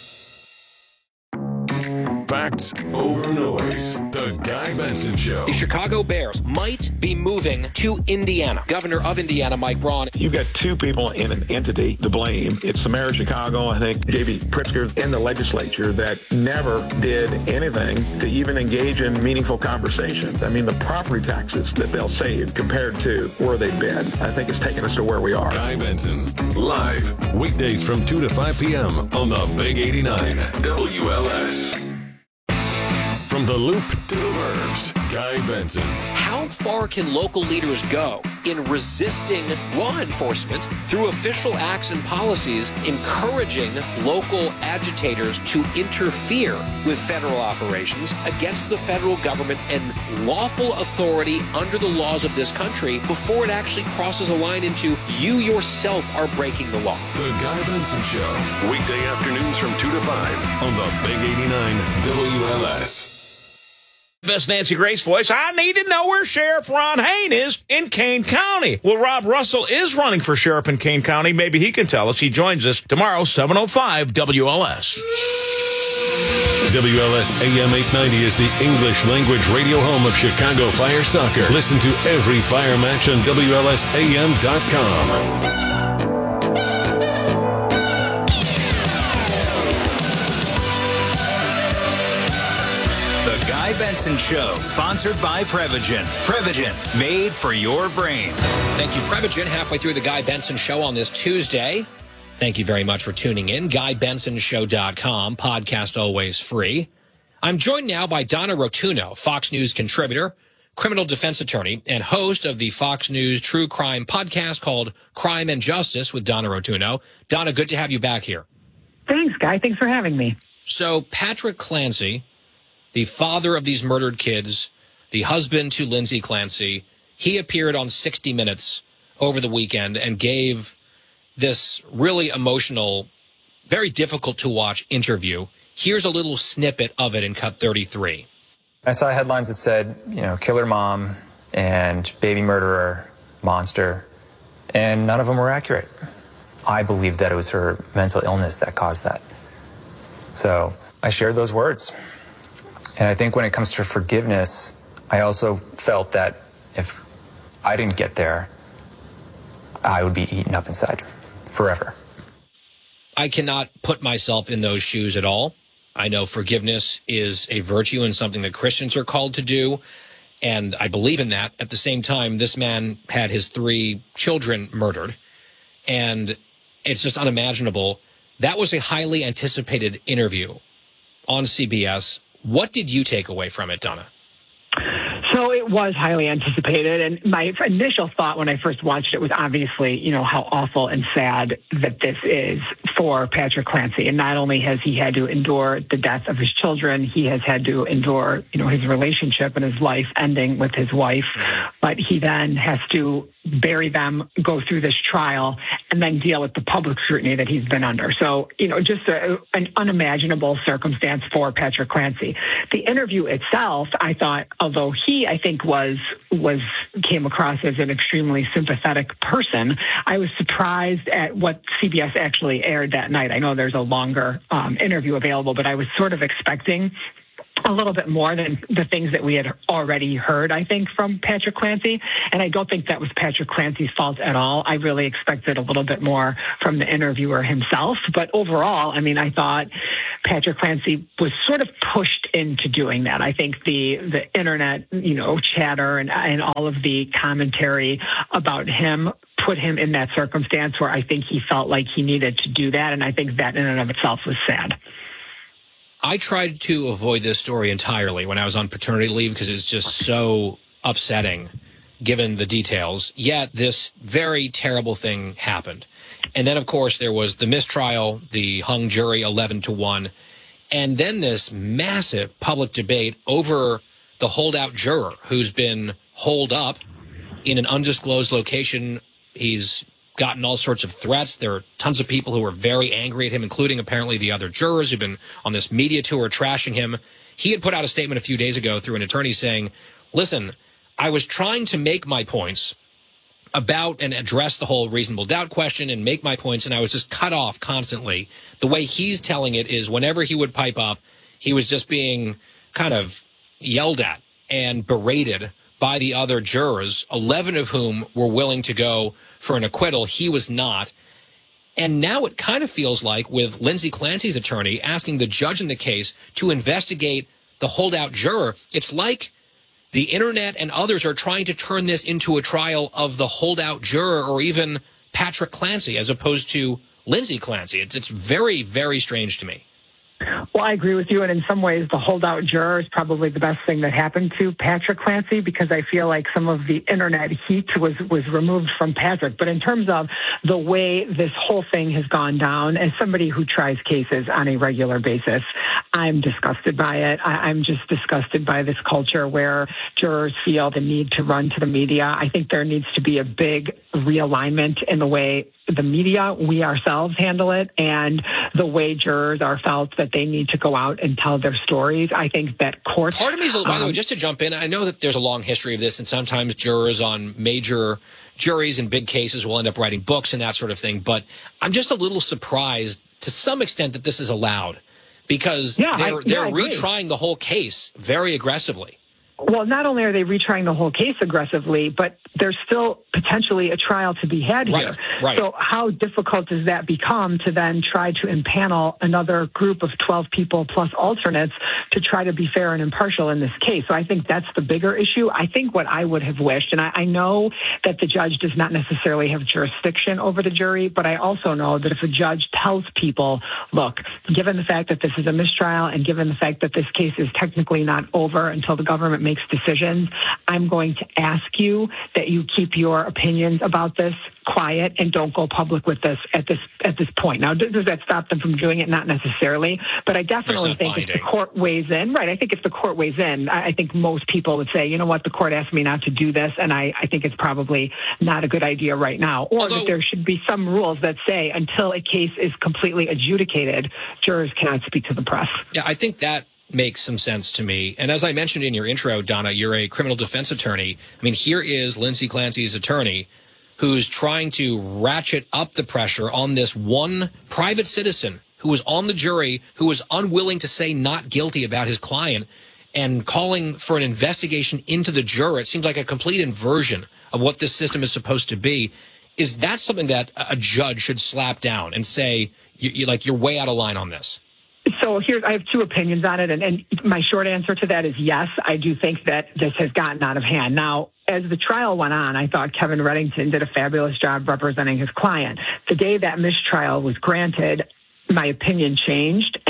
[SPEAKER 4] Facts over noise. The Guy Benson Show.
[SPEAKER 3] The Chicago Bears might be moving to Indiana. Governor of Indiana, Mike Braun.
[SPEAKER 8] You've got two people in an entity to blame. It's the mayor of Chicago, I think, J.B. Pritzker, in the legislature that never did anything to even engage in meaningful conversations. I mean, the property taxes that they'll save compared to where they've been, I think it's taken us to where we are.
[SPEAKER 4] Guy Benson, live, weekdays from 2 to 5 p.m. on the Big 89 WLS. From the Loop to the Burbs, Guy Benson.
[SPEAKER 3] How far can local leaders go in resisting law enforcement through official acts and policies, encouraging local agitators to interfere with federal operations against the federal government and lawful authority under the laws of this country before it actually crosses a line into you yourself are breaking the law?
[SPEAKER 4] The Guy Benson Show. Weekday afternoons from 2 to 5 on the Big 89 WLS.
[SPEAKER 5] Best Nancy Grace voice. I need to know where Sheriff Ron Hain is in Kane County. Well, Rob Russell is running for sheriff in Kane County. Maybe he can tell us. He joins us tomorrow, 7:05 WLS.
[SPEAKER 4] WLS AM 890 is the English language radio home of Chicago Fire Soccer. Listen to every Fire match on WLSAM.com.
[SPEAKER 6] Guy Benson Show, sponsored by Prevagen. Prevagen, made for your brain.
[SPEAKER 3] Thank you, Prevagen. Halfway through the Guy Benson Show on this Tuesday. Thank you very much for tuning in. GuyBensonShow.com, podcast always free. I'm joined now by Donna Rotuno, Fox News contributor, criminal defense attorney, and host of the Fox News true crime podcast called Crime and Justice with Donna Rotuno. Donna, good to have you back here.
[SPEAKER 13] Thanks, Guy. Thanks for having me.
[SPEAKER 3] So Patrick Clancy, the father of these murdered kids, the husband to Lindsay Clancy, he appeared on 60 Minutes over the weekend and gave this really emotional, very difficult to watch interview. Here's a little snippet of it in cut 33.
[SPEAKER 14] I saw headlines that said, killer mom and baby murderer, monster, and none of them were accurate. I believed that it was her mental illness that caused that. So I shared those words. And I think when it comes to forgiveness, I also felt that if I didn't get there, I would be eaten up inside forever.
[SPEAKER 3] I cannot put myself in those shoes at all. I know forgiveness is a virtue and something that Christians are called to do, and I believe in that. At the same time, this man had his 3 children murdered, and it's just unimaginable. That was a highly anticipated interview on CBS. What did you take away from it, Donna?
[SPEAKER 13] So it was highly anticipated, and my initial thought when I first watched it was obviously, how awful and sad that this is for Patrick Clancy. And not only has he had to endure the death of his children, he has had to endure, his relationship and his life ending with his wife, but he then has to bury them, go through this trial, and then deal with the public scrutiny that he's been under. So, just an unimaginable circumstance for Patrick Clancy. The interview itself, I thought, although I think came across as an extremely sympathetic person, I was surprised at what CBS actually aired that night. I know there's a longer interview available, but I was sort of expecting a little bit more than the things that we had already heard, I think, from Patrick Clancy. And I don't think that was Patrick Clancy's fault at all. I really expected a little bit more from the interviewer himself. But overall, I mean, I thought Patrick Clancy was sort of pushed into doing that. I think the internet, chatter and all of the commentary about him put him in that circumstance where I think he felt like he needed to do that. And I think that in and of itself was sad.
[SPEAKER 2] I tried to avoid this story entirely when I was on paternity leave because it's just so upsetting given the details. Yet this very terrible thing happened. And then, of course, there was the mistrial, the hung jury 11-1, and then this massive public debate over the holdout juror who's been holed up in an undisclosed location. He's gotten all sorts of threats. There are tons of people who are very angry at him, including apparently the other jurors who've been on this media tour trashing him. He had put out a statement a few days ago through an attorney saying, listen, I was trying to make my points about and address the whole reasonable doubt question and make my points, and I was just cut off constantly. The way he's telling it is whenever he would pipe up, he was just being kind of yelled at and berated by the other jurors, 11 of whom were willing to go for an acquittal. He was not. And now it kind of feels like with Lindsay Clancy's attorney asking the judge in the case to investigate the holdout juror, it's like the internet and others are trying to turn this into a trial of the holdout juror or even Patrick Clancy as opposed to Lindsay Clancy. It's very, very strange to me.
[SPEAKER 13] Well, I agree with you. And in some ways, the holdout juror is probably the best thing that happened to Patrick Clancy because I feel like some of the internet heat was removed from Patrick. But in terms of the way this whole thing has gone down, as somebody who tries cases on a regular basis, I'm disgusted by it. I'm just disgusted by this culture where jurors feel the need to run to the media. I think there needs to be a big realignment in the way the media, we ourselves handle it, and the way jurors are felt that they need to go out and tell their stories. I think that courts...
[SPEAKER 2] Part of me is, by the way, just to jump in, I know that there's a long history of this, and sometimes jurors on major juries in big cases will end up writing books and that sort of thing, but I'm just a little surprised to some extent that this is allowed, because they're retrying the whole case very aggressively.
[SPEAKER 13] Well, not only are they retrying the whole case aggressively, but there's still potentially a trial to be had here.
[SPEAKER 2] Right.
[SPEAKER 13] So how difficult does that become to then try to impanel another group of 12 people plus alternates to try to be fair and impartial in this case? So I think that's the bigger issue. I think what I would have wished, and I know that the judge does not necessarily have jurisdiction over the jury, but I also know that if a judge tells people, look, given the fact that this is a mistrial and given the fact that this case is technically not over until the government makes decisions, I'm going to ask you that you keep your opinions about this quiet and don't go public with this at this point. Now, does that stop them from doing it? Not necessarily, but I definitely think if the court weighs in, I think if the court weighs in, I think most people would say, you know what, the court asked me not to do this, and I think it's probably not a good idea right now. Or that there should be some rules that say until a case is completely adjudicated, jurors cannot speak to the press.
[SPEAKER 2] Yeah, I think that makes some sense to me. And as I mentioned in your intro, Donna, you're a criminal defense attorney. I mean, here is Lindsay Clancy's attorney who's trying to ratchet up the pressure on this one private citizen who was on the jury, who was unwilling to say not guilty about his client and calling for an investigation into the juror. It seems like a complete inversion of what this system is supposed to be. Is that something that a judge should slap down and say, you're way out of line on this?
[SPEAKER 13] So I have two opinions on it, and my short answer to that is yes, I do think that this has gotten out of hand. Now, as the trial went on, I thought Kevin Reddington did a fabulous job representing his client. The day that mistrial was granted, my opinion changed,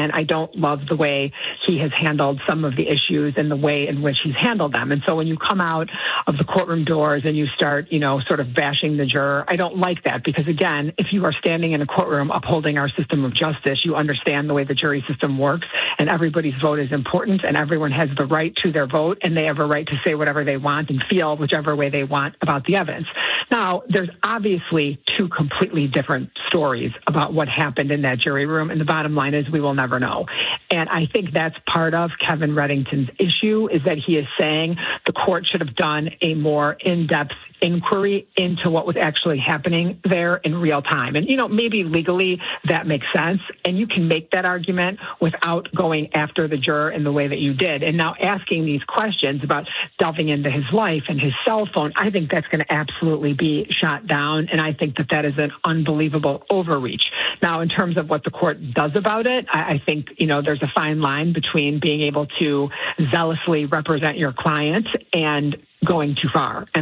[SPEAKER 13] and I don't love the way he has handled some of the issues and the way in which he's handled them. And so when you come out of the courtroom doors and you start, sort of bashing the juror, I don't like that, because again, if you are standing in a courtroom upholding our system of justice, you understand the way the jury system works, and everybody's vote is important, and everyone has the right to their vote, and they have a right to say whatever they want and feel whichever way they want about the evidence. Now, there's obviously two completely different stories about what happened in that jury room, and the bottom line is we will never know. And I think that's part of Kevin Reddington's issue, is that he is saying the court should have done a more in-depth inquiry into what was actually happening there in real time. And, maybe legally that makes sense, and you can make that argument without going after the juror in the way that you did. And now asking these questions about delving into his life and his cell phone, I think that's going to absolutely be shot down, and I think that is an unbelievable overreach. Now, in terms of what the court does about it, I think, there's a fine line between being able to zealously represent your client and going too far. And